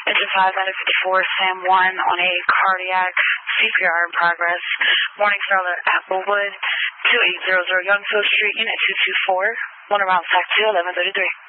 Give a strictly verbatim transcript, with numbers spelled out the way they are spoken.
Engine five, nine fifty-four, Sam one on a cardiac C P R in progress. Morning Star at Applewood, two eight zero zero Youngsville Street, Unit two two four. One around Sac two, eleven thirty-three.